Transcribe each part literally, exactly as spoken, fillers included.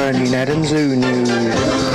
Burning Adam Zoo News.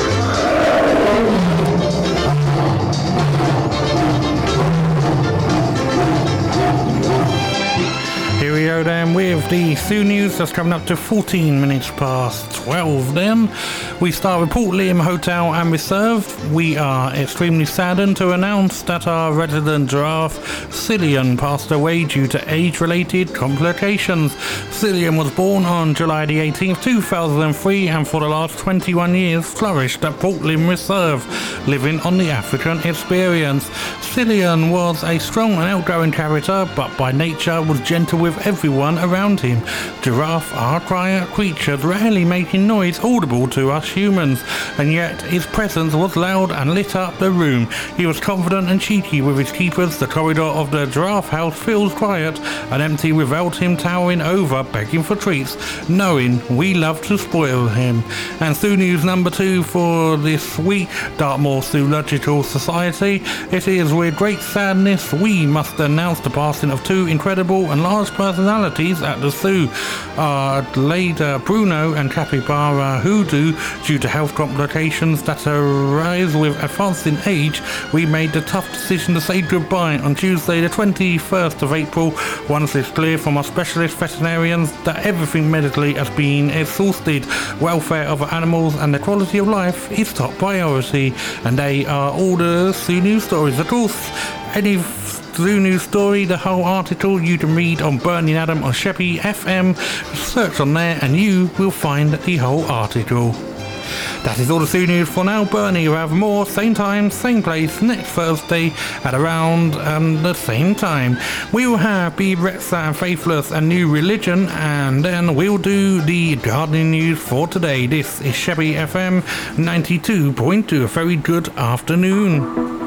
Here we go then with the Zoo News. That's coming up to fourteen minutes past twelve then. We start with Port Liam Hotel and Reserve. We are extremely saddened to announce that our resident giraffe, Cillian, passed away due to age-related complications. Cillian was born on July the eighteenth, two thousand three, and for the last twenty-one years flourished at Port Liam Reserve, living on the African experience. Cillian was a strong and outgoing character, but by nature was gentle with everyone around him. Giraffe are quiet creatures, rarely making noise audible to us humans, and yet his presence was loud and lit up the room. He was confident and cheeky with his keepers. The corridor of the giraffe house feels quiet and empty without him towering over, begging for treats, knowing we love to spoil him. And Zoo News number two for this week, Dartmoor Zoological Society. It is with great sadness we must announce the passing of two incredible and large personalities at the zoo. Our Leda Bruno and Capybara Hoodoo, due to health complications that arise with advancing age, we made the tough decision to say goodbye on Tuesday the twenty-first of April, once it's clear from our specialist veterinarians that everything medically has been exhausted. Welfare of animals and the quality of life is top priority, and they are all the Zoo News stories. Of course, any Zoo News story, the whole article you can read on Burning Adam on Sheppy F M. Search on there and you will find the whole article. That is all the Zoo News for now. Bernie will have more, same time, same place, next Thursday at around um, the same time. We will have Be Retsa and Faithless and New Religion, and then we'll do the gardening news for today. This is Sheppy F M ninety-two point two. A very good afternoon.